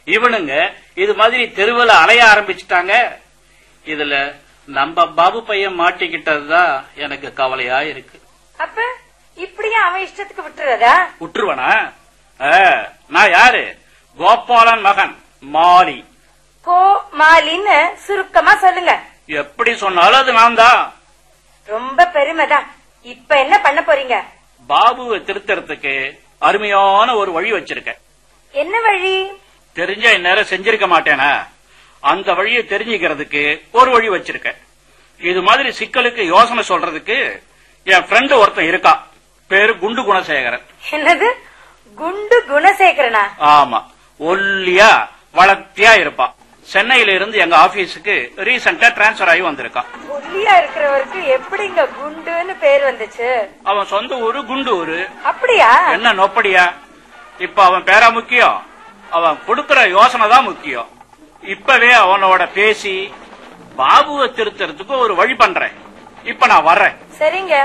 இவனுங்க இது மாதிரி தெருவுல அலைய ஆரம்பிச்சுட்டாங்க. இதுல நம்ம பாபு பையன் மாட்டிக்கிட்டதுதான் எனக்கு கவலையா இருக்கு. அப்ப இப்படியே அவன் இஷ்டத்துக்கு விட்டுறதா? விட்டுருவனா? நான் யாரு? கோபாலன் மகன் மாலி. மாலின்னு சுருக்கமா சொல்லுங்க. எப்படி சொன்னாலும் அது நான் தான். ரொம்ப பெருமைதான். இப்ப என்ன பண்ண போறீங்க? பாபுவை திருத்தறதுக்கு அருமையான ஒரு வழி வச்சிருக்கேன். என்ன வழி? தெரிஞ்சா இந்நேரம் செஞ்சிருக்க மாட்டேனா? அந்த வழியை தெரிஞ்சுக்கிறதுக்கு ஒரு வழி வச்சிருக்கேன். இது மாதிரி சிக்கலுக்கு யோசனை சொல்றதுக்கு என் ஃப்ரெண்டு ஒருத்தன் இருக்கா. பேரு குண்டு குணசேகரன். என்னது குண்டு குணசேகரனா? ஆமா, ஒல்லியா வளர்த்தியா இருப்பான். சென்னையில இருந்து எங்க ஆபீஸுக்கு ரீசெண்டா டிரான்ஸ்பர் ஆகி வந்திருக்கான். ஒல்லியா இருக்கிறவருக்கு எப்படிங்க குண்டுன்னு பேர் வந்துச்சு? அவன் சொந்த ஊரு குண்டூரு. அப்படியா? என்ன நொப்படியா? இப்ப அவன் பேரா முக்கியம், அவன் கொடுக்கற யோசனை தான் முக்கியம். இப்பவே அவனோட பேசி பாபுவை திருத்தறதுக்கு ஒரு வழி பண்றேன். இப்ப நான் வர்றேன். சரிங்க.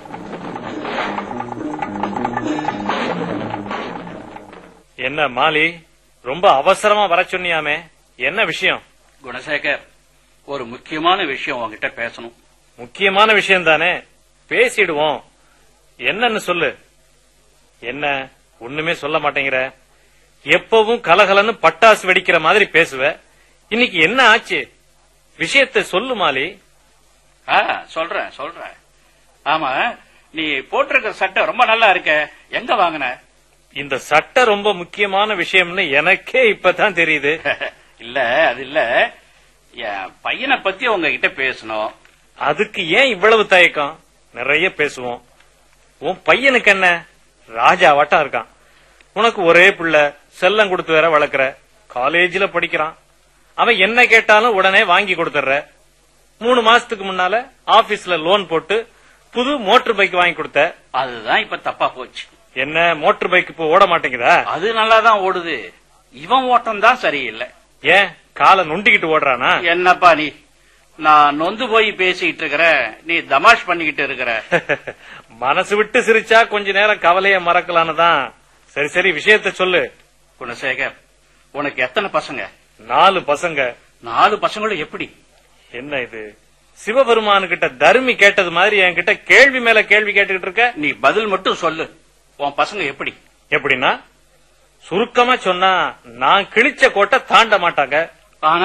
என்ன மாலி, ரொம்ப அவசரமா வர சொன்னியாமே, என்ன விஷயம்? குணசேகர், ஒரு முக்கியமான விஷயம் உங்ககிட்ட பேசணும். முக்கியமான விஷயம் தானே, பேசிடுவோம். என்னன்னு சொல்லு. என்ன ஒண்ணுமே சொல்ல மாட்டேங்கிற? எப்பவும் கலகலன்னு பட்டாசு வெடிக்கிற மாதிரி பேசுவ. இன்னைக்கு என்ன ஆச்சு? விஷயத்தை சொல்லு மாலி. சொல்றேன். ஆமா, நீ போட்டிருக்க சட்டை ரொம்ப நல்லா இருக்க. எங்க வாங்கின? இந்த சட்டை ரொம்ப முக்கியமான விஷயம்னு எனக்கே இப்பதான் தெரியுது. இல்ல, அது இல்ல, என் பையனை பத்தி உங்ககிட்ட பேசணும். அதுக்கு ஏன் இவ்வளவு தயக்கம்? நிறைய பேசுவோம். உன் பையனுக்கு என்ன, ராஜாவாட்டா இருக்கான். உனக்கு ஒரே பிள்ளை, செல்லம் கொடுத்து வேற வளர்க்கற. காலேஜ்ல படிக்கிறான். அவன் என்ன கேட்டாலும் உடனே வாங்கி கொடுத்துற. 3 மாசத்துக்கு முன்னால ஆபீஸ்ல லோன் போட்டு புது மோட்டர் பைக் வாங்கி கொடுத்த. அதுதான் இப்ப தப்பா போச்சு. என்ன மோட்டர் பைக் இப்ப ஓட மாட்டேங்குதா? அது நல்லாதான் ஓடுது. இவன் ஓட்டம் தான் சரியில்லை. ஏன் காலை நொண்டிக்கிட்டு ஓடுறானா? என்னப்பா நீ, நான் நொந்து போய் பேசிட்டு இருக்கிற, நீ தமாஷ் பண்ணிக்கிட்டு இருக்கிற. மனசு விட்டு சிரிச்சா கொஞ்ச நேரம் கவலைய மறக்கலான்னு தான். சரி சரி, விஷயத்த சொல்லு. குணசேகர், உனக்கு எத்தனை பசங்க? 4 பசங்க. 4 பசங்களும் எப்படி? என்ன இது, சிவபெருமானுகிட்ட தர்மி கேட்டது மாதிரி என்கிட்ட கேள்வி மேல கேள்வி கேட்டுக்கிட்டு இருக்க? நீ பதில் மட்டும் சொல்லு. உன் பசங்க எப்படி? எப்படின்னா, சுருக்கமா சொன்னா நான் கிழிச்ச கோட்டை தாண்ட மாட்டாங்க. ஆனா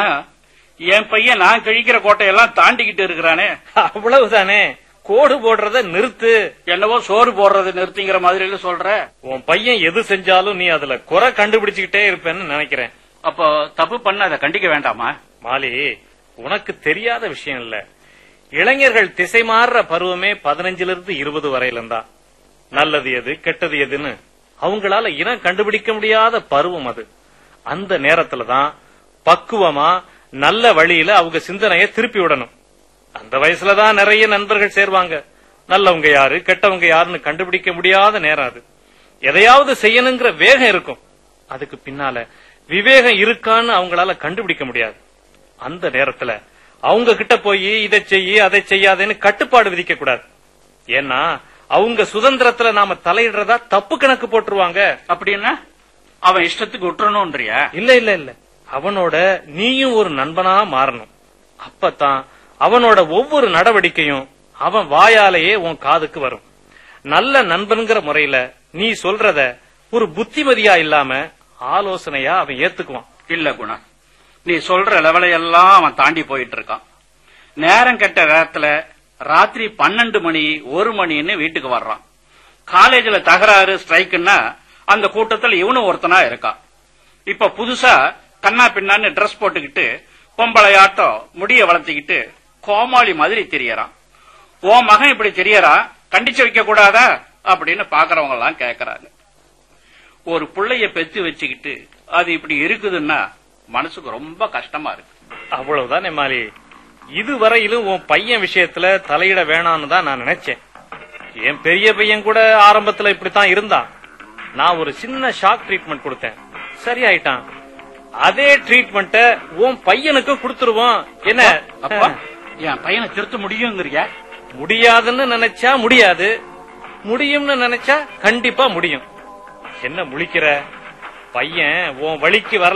என் பையன் நான் கிழிக்கிற கோட்டையெல்லாம் தாண்டிக்கிட்டு இருக்கிறானே. அவ்வளவுதானே, கோடு போடுறத நிறுத்து. என்னவோ சோறு போடுறத நிறுத்திங்கிற மாதிரி சொல்ற. உன் பையன் எது செஞ்சாலும் நீ அதுல குறை கண்டுபிடிச்சுக்கிட்டே இருப்பேன்னு நினைக்கிறேன். அப்போ தப்பு பண்ண அதை கண்டிக்க வேண்டாமா? மாலி, உனக்கு தெரியாத விஷயம் இல்ல. இளைஞர்கள் திசை மாறுற பருவமே 15 இருந்து 20 வரையிலும் தான். நல்லது எது கெட்டது எதுன்னு அவங்களால இனம் கண்டுபிடிக்க முடியாத பருவம் அது. அந்த நேரத்துலதான் பக்குவமா நல்ல வழியில அவங்க சிந்தனையை திருப்பி விடணும். அந்த வயசுலதான் நிறைய நண்பர்கள் சேர்வாங்க. நல்லவங்க யாரு கெட்டவங்க யாருன்னு கண்டுபிடிக்க முடியாத நேரம் அது. எதையாவது செய்யணுங்கிற வேகம் இருக்கும், அதுக்கு பின்னால விவேகம் இருக்கான்னு அவங்களால கண்டுபிடிக்க முடியாது. அந்த நேரத்துல அவங்க கிட்ட போய் இதை செய்ய அதை செய்யாதேன்னு கட்டுப்பாடு விதிக்க கூடாது. ஏன்னா அவங்க சுதந்திரத்துல நாம தலையிடுறதா தப்பு கணக்கு போட்டுருவாங்க. அப்படின்னா அவன் இஷ்டத்துக்கு விட்டுறணும்ன்றியா? இல்ல இல்ல இல்ல, அவனோட நீயும் ஒரு நண்பனா மாறணும். அப்பதான் அவனோட ஒவ்வொரு நடவடிக்கையும் அவன் வாயாலேயே உன் காதுக்கு வரும். நல்ல நண்பன்கிற முறையில நீ சொல்றத ஒரு புத்திமதியா இல்லாம ஆலோசனையா அவன் ஏத்துக்குவான். இல்ல குணா, நீ சொல்ற லெவலையெல்லாம் அவன் தாண்டி போயிட்டு இருக்கான். நேரம் கெட்ட நேரத்துல ராத்திரி 12 மணி 1 மணின்னு வீட்டுக்கு வர்றான். காலேஜ்ல தகராறு ஸ்ட்ரைக்குன்னா அந்த கூட்டத்தில் இவனும் ஒருத்தனா இருக்கான். இப்ப புதுசா கண்ணா பின்னான்னு டிரெஸ் போட்டுக்கிட்டு பொம்பளையாட்டம் முடிய வளர்த்திக்கிட்டு கோமாளி மாதிரி தெரியறான். ஓ மகன் இப்படி தெரியறா, கண்டிச்சு வைக்க கூடாதா அப்படின்னு பாக்குறவங்க எல்லாம் கேக்குறாங்க. ஒரு பிள்ளைய பெத்து வச்சுக்கிட்டு அது இப்படி இருக்குதுன்னா மனசுக்கு ரொம்ப கஷ்டமா இருக்கு. அவ்வளவுதான் மாலி. இதுவரையிலும் உன் பையன் விஷயத்துல தலையிட வேணான்னு தான் நான் நினைச்சேன். என் பெரிய பையன் கூட ஆரம்பத்துல இப்படித்தான் இருந்தான். நான் ஒரு சின்ன ஷாக் ட்ரீட்மெண்ட் கொடுத்தேன், சரியாயிட்டான். அதே ட்ரீட்மெண்ட்ட உன் பையனுக்கு கொடுத்துருவோம். என்ன அப்பா, என் பையனை திருத்த முடியுங்கிறியா? முடியாதுன்னு நினைச்சா முடியாது, முடியும்னு நினைச்சா கண்டிப்பா முடியும். என்ன முழிக்கிற? பையன் உன் வழிக்கு வர